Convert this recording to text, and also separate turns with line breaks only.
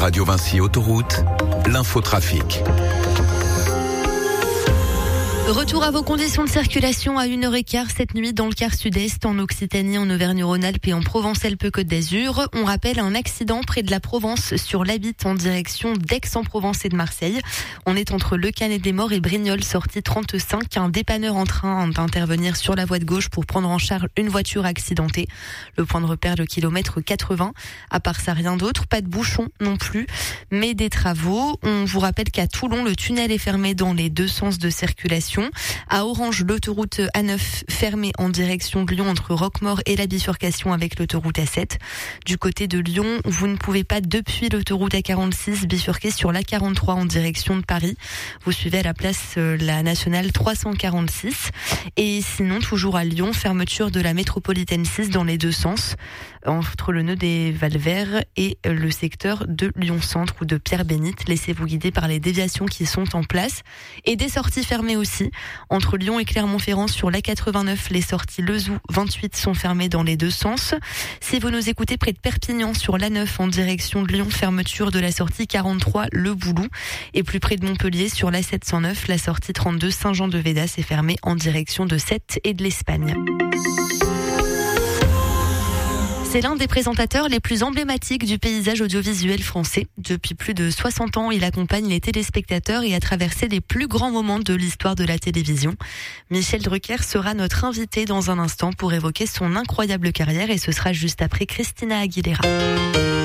Radio Vinci Autoroute, l'infotrafic.
Retour à vos conditions de circulation à 1h15 cette nuit dans le quart sud-est, en Occitanie, en Auvergne-Rhône-Alpes et en Provence-Alpes-Côte d'Azur. On rappelle un accident près de la Provence sur l'Abitte en direction d'Aix-en-Provence et de Marseille. On est entre Le Canet-des-Morts et Brignoles, sortie 35. Un dépanneur en train d'intervenir sur la voie de gauche pour prendre en charge une voiture accidentée. Le point de repère, le kilomètre 80. À part ça, rien d'autre. Pas de bouchon non plus, mais des travaux. On vous rappelle qu'à Toulon, le tunnel est fermé dans les deux sens de circulation. À Orange, l'autoroute A9 fermée en direction de Lyon entre Roquemaure et la bifurcation avec l'autoroute A7. Du côté de Lyon, vous ne pouvez pas depuis l'autoroute A46 bifurquer sur l'A43 en direction de Paris. Vous suivez à la place la nationale 346. Et sinon, toujours à Lyon, fermeture de la métropolitaine 6 dans les deux sens, entre le nœud des Valverts et le secteur de Lyon-Centre ou de Pierre-Bénite. Laissez-vous guider par les déviations qui sont en place. Et des sorties fermées aussi. Entre Lyon et Clermont-Ferrand sur l'A89, les sorties Lezoux 28 sont fermées dans les deux sens. Si vous nous écoutez près de Perpignan sur l'A9 en direction de Lyon, fermeture de la sortie 43 Le Boulou. Et plus près de Montpellier sur l'A709, la sortie 32 Saint-Jean-de-Védas est fermée en direction de Sète et de l'Espagne. C'est l'un des présentateurs les plus emblématiques du paysage audiovisuel français. Depuis plus de 60 ans, il accompagne les téléspectateurs et a traversé les plus grands moments de l'histoire de la télévision. Michel Drucker sera notre invité dans un instant pour évoquer son incroyable carrière et ce sera juste après Christina Aguilera.